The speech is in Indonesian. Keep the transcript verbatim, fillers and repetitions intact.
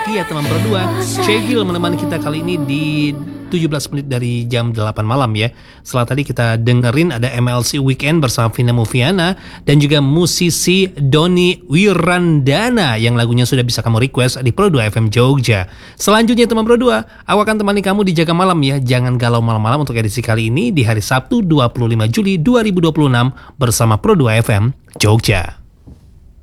lagi ya teman berdua. Cegil menemani kita kali ini di tujuh belas menit dari jam delapan malam ya. Setelah tadi kita dengerin ada M L C Weekend bersama Vina Moviana dan juga musisi Doni Wirandana yang lagunya sudah bisa kamu request di Pro dua F M Jogja. Selanjutnya teman Pro dua, aku akan temani kamu di Jaga Malam ya. Jangan galau malam-malam untuk edisi kali ini di hari Sabtu dua puluh lima Juli dua ribu dua puluh enam bersama Pro dua F M Jogja.